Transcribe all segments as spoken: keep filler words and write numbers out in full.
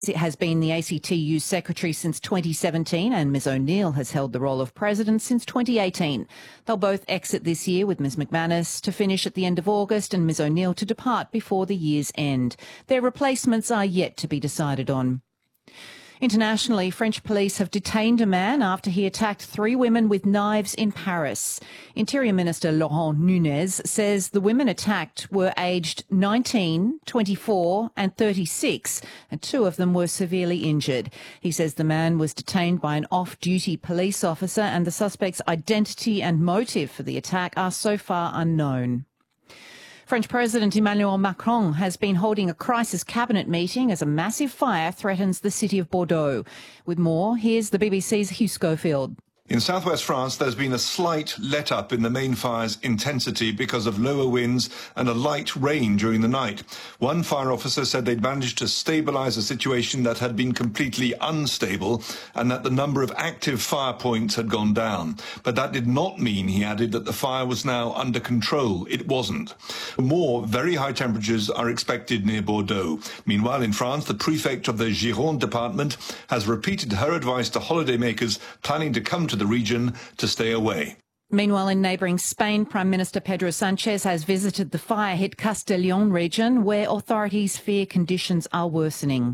It has been the A C T U's secretary since twenty seventeen, and Ms O'Neill has held the role of president since twenty eighteen. They'll both exit this year, with Ms McManus to finish at the end of August and Ms O'Neill to depart before the year's end. Their replacements are yet to be decided on. Internationally, French police have detained a man after he attacked three women with knives in Paris. Interior Minister Laurent Nunez says the women attacked were aged nineteen, twenty-four and thirty-six, and two of them were severely injured. He says the man was detained by an off-duty police officer and the suspect's identity and motive for the attack are so far unknown. French President Emmanuel Macron has been holding a crisis cabinet meeting as a massive fire threatens the city of Bordeaux. With more, here's the B B C's Hugh Schofield. In southwest France, there's been a slight let-up in the main fire's intensity because of lower winds and a light rain during the night. One fire officer said they'd managed to stabilise a situation that had been completely unstable and that the number of active fire points had gone down. But that did not mean, he added, that the fire was now under control. It wasn't. More very high temperatures are expected near Bordeaux. Meanwhile, in France, the prefect of the Gironde department has repeated her advice to holidaymakers planning to come to the region to stay away. Meanwhile, in neighbouring Spain, Prime Minister Pedro Sanchez has visited the fire-hit Castellón region, where authorities fear conditions are worsening.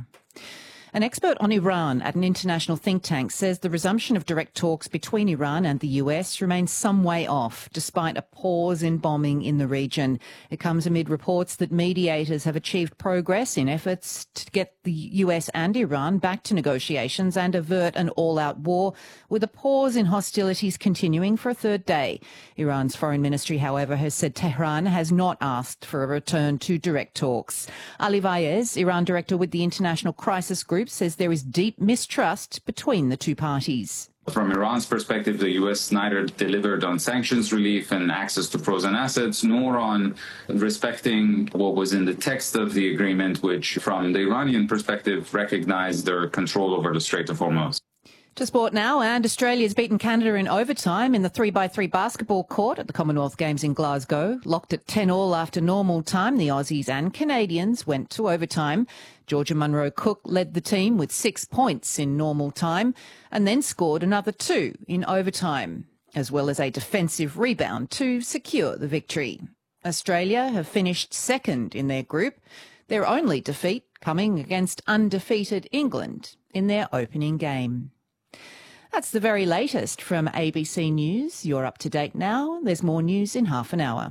An expert on Iran at an international think tank says the resumption of direct talks between Iran and the U S remains some way off, despite a pause in bombing in the region. It comes amid reports that mediators have achieved progress in efforts to get the U S and Iran back to negotiations and avert an all-out war, with a pause in hostilities continuing for a third day. Iran's foreign ministry, however, has said Tehran has not asked for a return to direct talks. Ali Vaez, Iran director with the International Crisis Group, says there is deep mistrust between the two parties. From Iran's perspective, the U S neither delivered on sanctions relief and access to frozen assets, nor on respecting what was in the text of the agreement, which, from the Iranian perspective, recognized their control over the Strait of Hormuz. To sport now, and Australia's beaten Canada in overtime in the three by three basketball court at the Commonwealth Games in Glasgow. Locked at ten all after normal time, the Aussies and Canadians went to overtime. Georgia Munro Cook led the team with six points in normal time and then scored another two in overtime, as well as a defensive rebound to secure the victory. Australia have finished second in their group, their only defeat coming against undefeated England in their opening game. That's the very latest from A B C News. You're up to date now. There's more news in half an hour.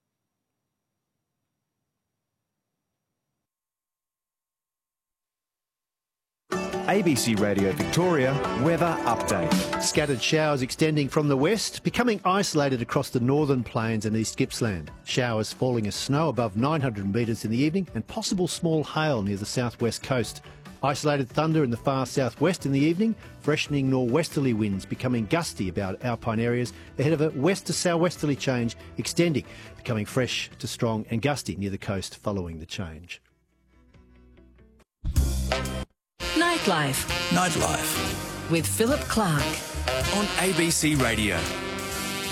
A B C Radio Victoria weather update. Scattered showers extending from the west, becoming isolated across the northern plains and East Gippsland. Showers falling as snow above nine hundred metres in the evening and possible small hail near the southwest coast. Isolated thunder in the far southwest in the evening, freshening norwesterly winds becoming gusty about alpine areas ahead of a west to southwesterly change extending, becoming fresh to strong and gusty near the coast following the change. Nightlife. Nightlife. With Philip Clark. On A B C Radio.